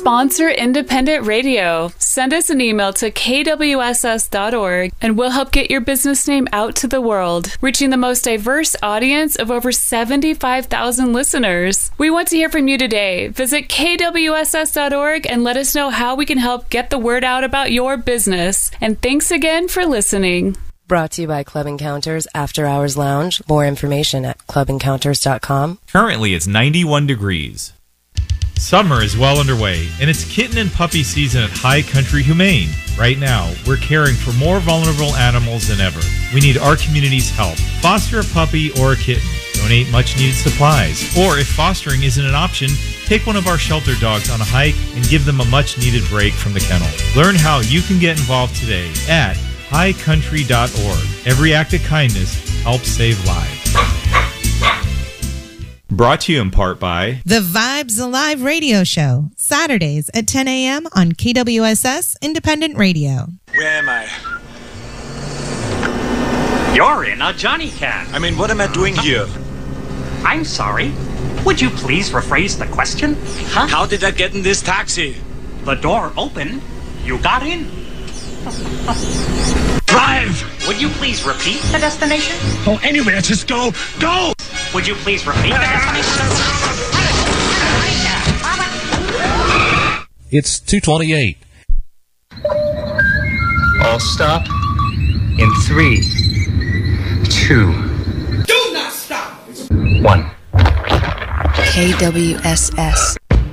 sponsor independent radio. Send us an email to kwss.org and we'll help get your business name out to the world, reaching the most diverse audience of over 75,000 listeners. We want to hear from you today. Visit kwss.org and let us know how we can help get the word out about your business. And thanks again for listening. Brought to you by Club Encounters After Hours Lounge. More information at clubencounters.com. Currently, it's 91 degrees. Summer is well underway, and it's kitten and puppy season at High Country Humane. Right now, we're caring for more vulnerable animals than ever. We need our community's help. Foster a puppy or a kitten. Donate much-needed supplies. Or if fostering isn't an option, take one of our shelter dogs on a hike and give them a much-needed break from the kennel. Learn how you can get involved today at highcountry.org. Every act of kindness helps save lives. Brought to you in part by The Vibes Alive Radio Show, Saturdays at 10 a.m. on KWSS Independent Radio. Where am I? You're in a Johnny Can. I mean, what am I doing here? I'm sorry. Would you please rephrase the question? Huh? How did I get in this taxi? The door opened. You got in. Drive! Would you please repeat the destination? Oh, anywhere, just go. Go! Would you please repeat the destination? It's 2:28. All stop in 3, 2. Do not stop! 1. KWSS.